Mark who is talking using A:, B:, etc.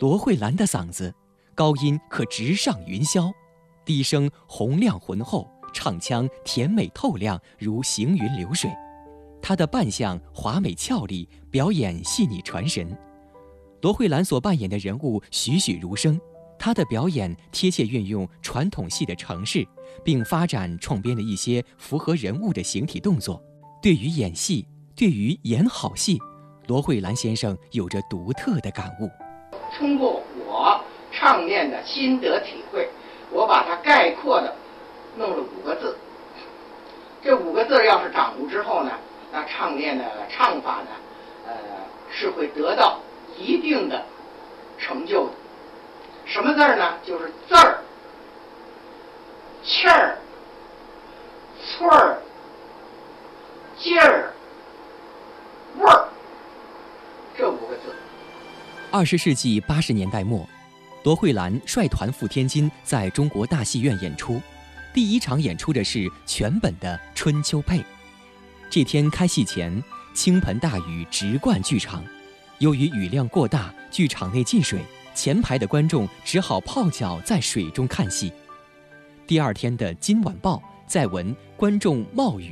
A: 罗慧兰的嗓子，高音可直上云霄，低声洪亮浑厚，唱腔甜美透亮，如行云流水。她的扮相华美俏丽，表演细腻传神。罗慧兰所扮演的人物栩栩如生，她的表演贴切运用传统戏的程式，并发展创编了一些符合人物的形体动作。对于演戏，对于演好戏，罗慧兰先生有着独特的感悟。
B: 通过我唱念的心得体会，我把它概括的弄了5个字。这5个字要是掌握之后呢，那唱念的唱法呢，是会得到一定的成就的。什么字儿呢？就是字儿、气儿、寸儿、劲儿、味儿，这5个字。
A: 20世纪80年代末，罗慧兰率团赴天津，在中国大戏院演出。第一场演出的是全本的《春秋配》。这天开戏前，倾盆大雨直灌剧场，由于雨量过大，剧场内进水，前排的观众只好泡脚在水中看戏。第2天的《今晚报》载文观众冒雨